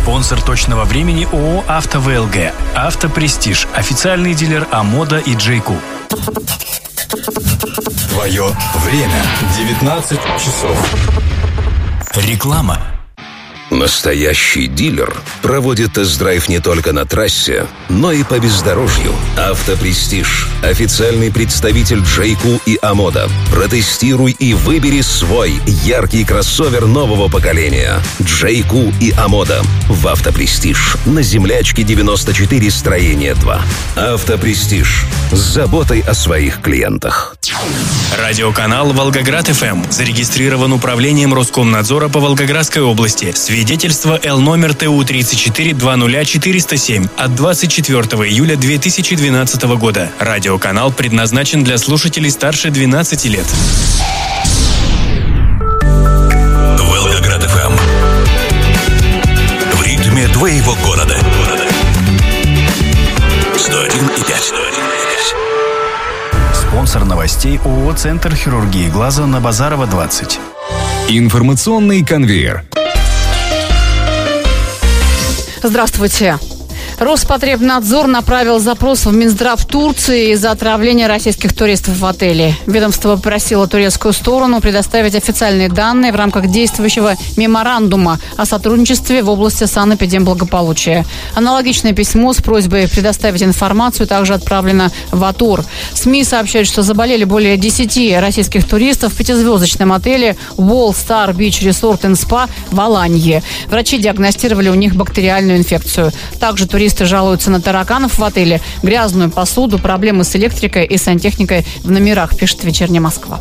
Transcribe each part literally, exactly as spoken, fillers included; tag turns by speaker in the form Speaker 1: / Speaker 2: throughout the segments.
Speaker 1: Спонсор точного времени ООО «Авто ВЛГ». «Автопрестиж». Официальный дилер «Амода» и «Джейку».
Speaker 2: Твое время. девятнадцать часов.
Speaker 1: Реклама.
Speaker 3: Настоящий дилер проводит тест-драйв не только на трассе, но и по бездорожью. «Автопрестиж» – официальный представитель «Джейку» и «Амода». Протестируй и выбери свой яркий кроссовер нового поколения. «Джейку» и «Амода» в «Автопрестиж» на Землячке девяносто четыре, строение два. «Автопрестиж» с заботой о своих клиентах.
Speaker 1: Радиоканал «Волгоград-ФМ» зарегистрирован управлением Роскомнадзора по Волгоградской области. Свидетельство Л номер Т У тридцать четыре двадцать ноль четыреста семь от двадцать четвёртого июля две тысячи двенадцатого года. Радиоканал предназначен для слушателей старше двенадцати лет.
Speaker 4: Волгоград-ФМ. В ритме твоего города. сто один и пять.
Speaker 1: Спонсор новостей ООО «Центр хирургии глаза» на Базарова, двадцать.
Speaker 5: Информационный конвейер.
Speaker 6: Здравствуйте. Роспотребнадзор направил запрос в Минздрав Турции из-за отравления российских туристов в отеле. Ведомство попросило турецкую сторону предоставить официальные данные в рамках действующего меморандума о сотрудничестве в области санэпидемблагополучия. Аналогичное письмо с просьбой предоставить информацию также отправлено в АТУР. СМИ сообщают, что заболели более десяти российских туристов в пятизвездочном отеле Wall Star Beach Resort and Spa в Аланье. Врачи диагностировали у них бактериальную инфекцию. Также туристы жалуются на тараканов в отеле, грязную посуду, проблемы с электрикой и сантехникой в номерах, пишет «Вечерняя Москва».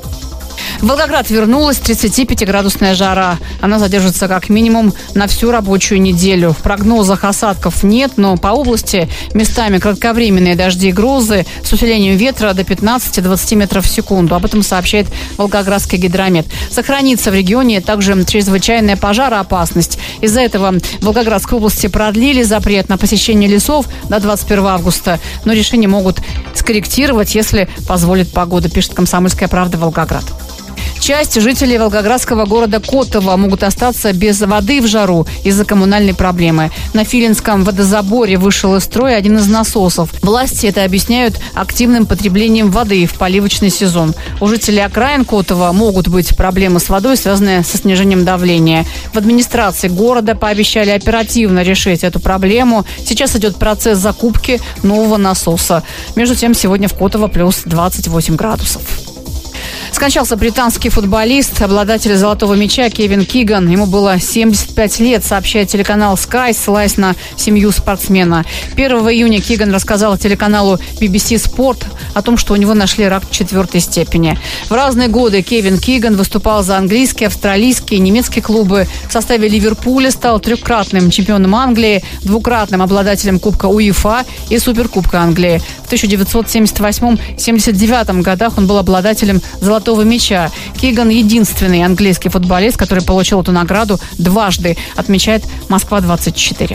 Speaker 6: В Волгоград вернулась тридцатипятиградусная жара. Она задержится как минимум на всю рабочую неделю. В прогнозах осадков нет, но по области местами кратковременные дожди и грозы с усилением ветра до пятнадцати-двадцати метров в секунду. Об этом сообщает Волгоградский гидромет. Сохранится в регионе также чрезвычайная пожароопасность. Из-за этого в Волгоградской области продлили запрет на посещение лесов до двадцать первого августа. Но решение могут скорректировать, если позволит погода, пишет «Комсомольская правда» Волгоград. Часть жителей волгоградского города Котово могут остаться без воды в жару из-за коммунальной проблемы. На Филинском водозаборе вышел из строя один из насосов. Власти это объясняют активным потреблением воды в поливочный сезон. У жителей окраин Котова могут быть проблемы с водой, связанные со снижением давления. В администрации города пообещали оперативно решить эту проблему. Сейчас идет процесс закупки нового насоса. Между тем, сегодня в Котово плюс двадцать восемь градусов. Скончался британский футболист, обладатель золотого мяча Кевин Киган. Ему было семьдесят пять лет, сообщает телеканал Sky, ссылаясь на семью спортсмена. первого июня Киган рассказал телеканалу би би си Sport о том, что у него нашли рак четвертой степени. В разные годы Кевин Киган выступал за английские, австралийские, немецкие клубы. В составе Ливерпуля стал трехкратным чемпионом Англии, двукратным обладателем Кубка УЕФА и Суперкубка Англии. В тысяча девятьсот семьдесят восьмом — семьдесят девятом годах он был обладателем золотого мяча. Киган — единственный английский футболист, который получил эту награду дважды, отмечает Москва двадцать четыре.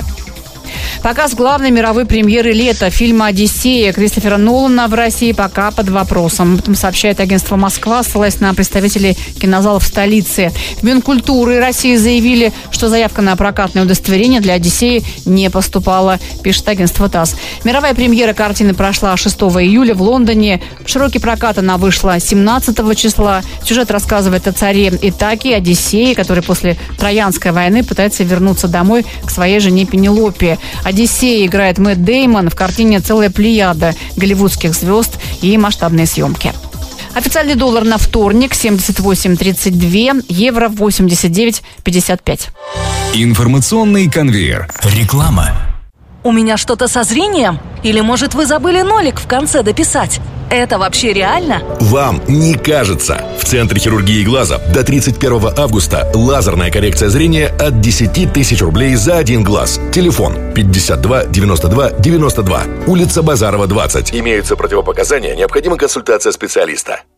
Speaker 6: Показ главной мировой премьеры лета фильма «Одиссея» Кристофера Нолана в России пока под вопросом. Об этом сообщает агентство «Москва», ссылаясь на представителей кинозалов столицы. В Минкультуры России заявили, что заявка на прокатное удостоверение для «Одиссеи» не поступала, пишет агентство ТАСС. Мировая премьера картины прошла шестого июля в Лондоне. В широкий прокат она вышла семнадцатого числа. Сюжет рассказывает о царе Итаке, Одиссее, который после Троянской войны пытается вернуться домой к своей жене Пенелопе. «Одиссея» играет Мэтт Дэймон. В картине целая плеяда голливудских звезд и масштабные съемки. Официальный доллар на вторник семьдесят восемь тридцать два, евро восемьдесят девять пятьдесят пять.
Speaker 5: Информационный конвейер.
Speaker 1: Реклама.
Speaker 7: У меня что-то со зрением? Или, может, вы забыли нолик в конце дописать? Это вообще реально?
Speaker 4: Вам не кажется. В Центре хирургии глаза до тридцать первого августа лазерная коррекция зрения от десяти тысяч рублей за один глаз. Телефон пятьдесят два девяносто два девяносто два. Улица Базарова, двадцать. Имеются противопоказания, необходима консультация специалиста.